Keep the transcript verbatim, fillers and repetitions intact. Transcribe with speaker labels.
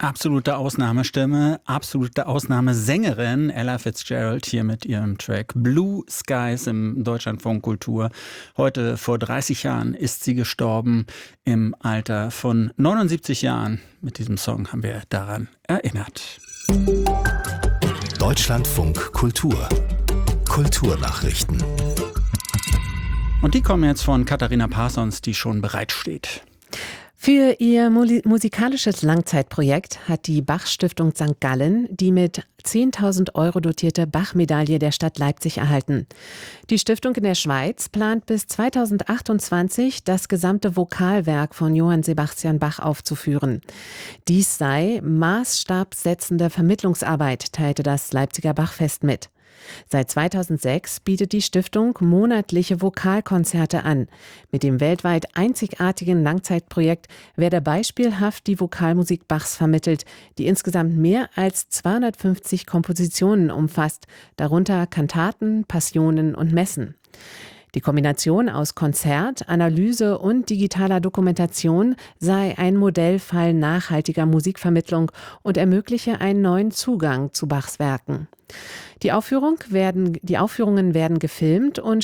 Speaker 1: Absolute Ausnahmestimme, absolute Ausnahmesängerin Ella Fitzgerald hier mit ihrem Track Blue Skies im Deutschlandfunk Kultur. Heute vor dreißig Jahren ist sie gestorben im Alter von neunundsiebzig Jahren. Mit diesem Song haben wir daran erinnert.
Speaker 2: Deutschlandfunk Kultur. Kulturnachrichten.
Speaker 1: Und die kommen jetzt von Katharina Parsons, die schon bereitsteht.
Speaker 3: Für ihr musikalisches Langzeitprojekt hat die Bach-Stiftung Sankt Gallen die mit zehntausend Euro dotierte Bach-Medaille der Stadt Leipzig erhalten. Die Stiftung in der Schweiz plant bis zweitausendachtundzwanzig das gesamte Vokalwerk von Johann Sebastian Bach aufzuführen. Dies sei maßstabssetzende Vermittlungsarbeit, teilte das Leipziger Bachfest mit. Seit zweitausendsechs bietet die Stiftung monatliche Vokalkonzerte an. Mit dem weltweit einzigartigen Langzeitprojekt werde beispielhaft die Vokalmusik Bachs vermittelt, die insgesamt mehr als zweihundertfünfzig Kompositionen umfasst, darunter Kantaten, Passionen und Messen. Die Kombination aus Konzert, Analyse und digitaler Dokumentation sei ein Modellfall nachhaltiger Musikvermittlung und ermögliche einen neuen Zugang zu Bachs Werken. Die Aufführung werden, die Aufführungen werden gefilmt und